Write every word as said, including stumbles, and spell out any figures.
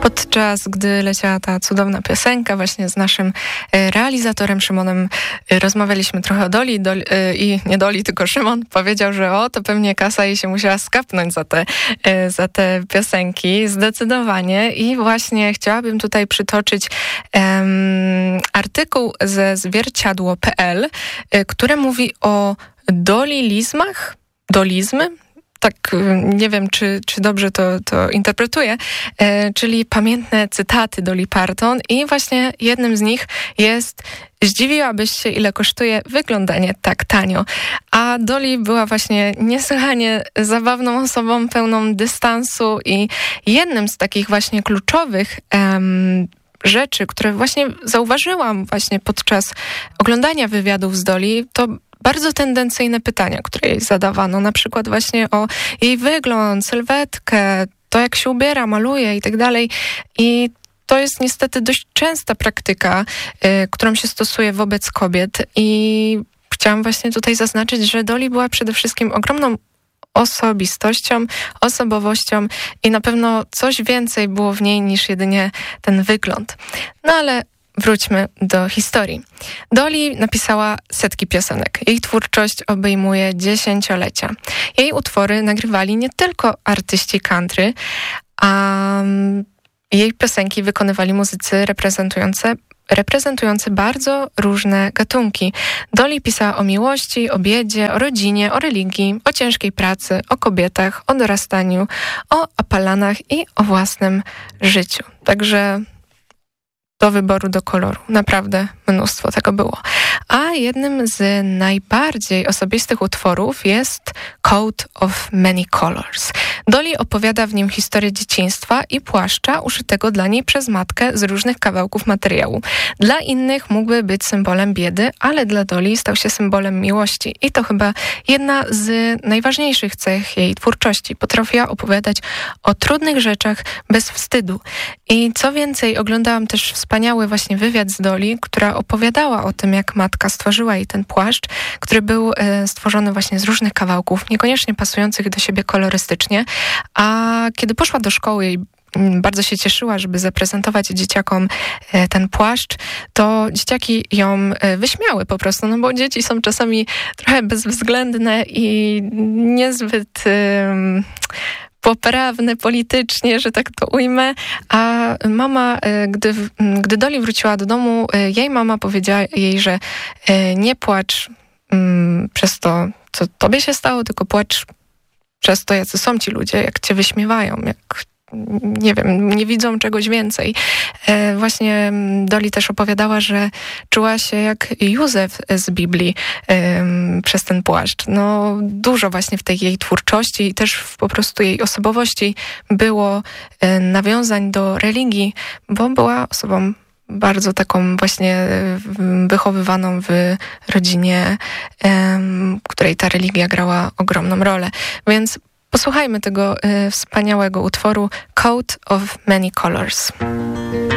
Podczas gdy leciała ta cudowna piosenka właśnie z naszym realizatorem Szymonem rozmawialiśmy trochę o Doli Doli i nie Doli, tylko Szymon powiedział, że o, to pewnie kasa jej się musiała skapnąć za te, za te piosenki, zdecydowanie. I właśnie chciałabym tutaj przytoczyć um, artykuł ze zwierciadło kropka pe el, które mówi o dolilizmach, dolizmy, tak nie wiem, czy, czy dobrze to, to interpretuję, e, czyli pamiętne cytaty Dolly Parton i właśnie jednym z nich jest: zdziwiłabyś się, ile kosztuje wyglądanie tak tanio. A Dolly była właśnie niesłychanie zabawną osobą, pełną dystansu i jednym z takich właśnie kluczowych em, rzeczy, które właśnie zauważyłam właśnie podczas oglądania wywiadów z Dolly, to bardzo tendencyjne pytania, które jej zadawano, na przykład właśnie o jej wygląd, sylwetkę, to jak się ubiera, maluje i tak dalej. I to jest niestety dość częsta praktyka, y, którą się stosuje wobec kobiet. I chciałam właśnie tutaj zaznaczyć, że Dolly była przede wszystkim ogromną osobistością, osobowością i na pewno coś więcej było w niej niż jedynie ten wygląd. No ale wróćmy do historii. Dolly napisała setki piosenek. Jej twórczość obejmuje dziesięciolecia. Jej utwory nagrywali nie tylko artyści country, a jej piosenki wykonywali muzycy reprezentujące reprezentujący bardzo różne gatunki. Dolly pisała o miłości, o biedzie, o rodzinie, o religii, o ciężkiej pracy, o kobietach, o dorastaniu, o Apalanach i o własnym życiu. Także do wyboru, do koloru. Naprawdę mnóstwo tego było. A jednym z najbardziej osobistych utworów jest Coat of Many Colors. Dolly opowiada w nim historię dzieciństwa i płaszcza uszytego dla niej przez matkę z różnych kawałków materiału. Dla innych mógłby być symbolem biedy, ale dla Dolly stał się symbolem miłości. I to chyba jedna z najważniejszych cech jej twórczości. Potrafiła opowiadać o trudnych rzeczach bez wstydu. I co więcej, oglądałam też wspaniały właśnie wywiad z Dolly, która opowiadała o tym, jak matka stworzyła jej ten płaszcz, który był e, stworzony właśnie z różnych kawałków, niekoniecznie pasujących do siebie kolorystycznie, a kiedy poszła do szkoły i bardzo się cieszyła, żeby zaprezentować dzieciakom e, ten płaszcz, to dzieciaki ją e, wyśmiały po prostu, no bo dzieci są czasami trochę bezwzględne i niezbyt E, poprawne politycznie, że tak to ujmę, a mama, gdy, gdy Dolly wróciła do domu, jej mama powiedziała jej, że nie płacz um, przez to, co tobie się stało, tylko płacz przez to, jacy są ci ludzie, jak cię wyśmiewają, jak nie wiem, nie widzą czegoś więcej. E, właśnie Dolly też opowiadała, że czuła się jak Józef z Biblii e, przez ten płaszcz. No, dużo właśnie w tej jej twórczości i też w po prostu jej osobowości było e, nawiązań do religii, bo była osobą bardzo taką właśnie wychowywaną w rodzinie, e, w której ta religia grała ogromną rolę. Więc posłuchajmy tego y, wspaniałego utworu Coat of Many Colors.